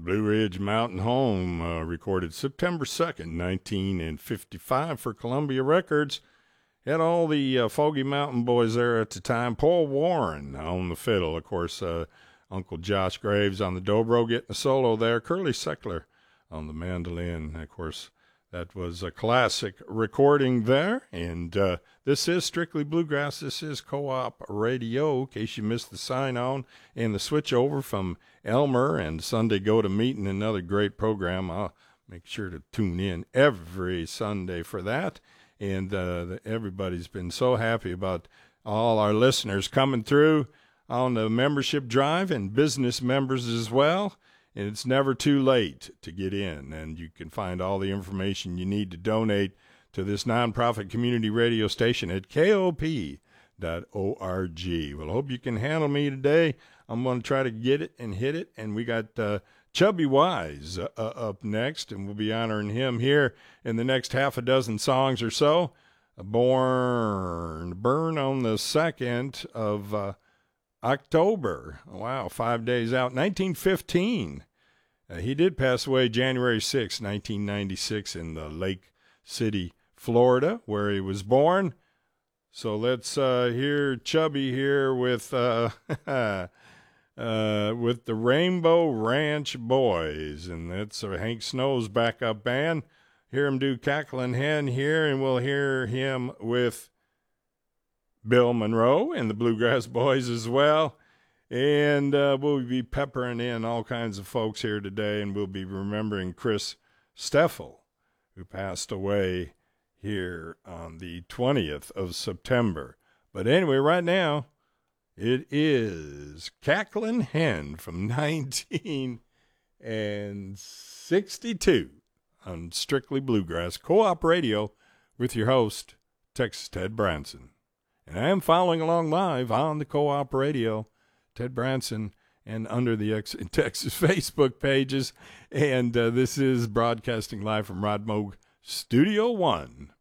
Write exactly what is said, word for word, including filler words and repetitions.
Blue Ridge Mountain Home, uh, recorded September second, nineteen fifty-five for Columbia Records. Had all the uh, Foggy Mountain Boys there at the time. Paul Warren on the fiddle, of course, uh, Uncle Josh Graves on the dobro getting a solo there. Curly Seckler on the mandolin, of course. That was a classic recording there, and uh, this is Strictly Bluegrass. This is Co-op Radio, in case you missed the sign-on and the switch over from Elmer and Sunday Go to Meeting, another great program. I'll make sure to tune in every Sunday for that, and uh, everybody's been so happy about all our listeners coming through on the membership drive and business members as well. And it's never too late to get in, and you can find all the information you need to donate to this nonprofit community radio station at K O P dot org. Well, I hope you can handle me today. I'm going to try to get it and hit it, and we got uh, Chubby Wise uh, uh, up next, and we'll be honoring him here in the next half a dozen songs or so. Born, burn on the second of uh, October. Wow, five days out. nineteen fifteen. Uh, he did pass away January sixth, nineteen ninety-six in the Lake City, Florida, where he was born. So let's uh, hear Chubby here with uh, uh, with the Rainbow Ranch Boys. And that's uh, Hank Snow's backup band. Hear him do Cackling Hen here, and we'll hear him with Bill Monroe and the Bluegrass Boys as well. And uh, we'll be peppering in all kinds of folks here today, and we'll be remembering Chris Steffel, who passed away here on the twentieth of September. But anyway, right now, it is Cackling Hen from nineteen sixty-two on Strictly Bluegrass Co-op Radio with your host, Texas Ted Branson. And I am following along live on the Co-op Radio, Ted Branson, and under the X Texas Facebook pages. And uh, this is broadcasting live from Rod Moog Studio One.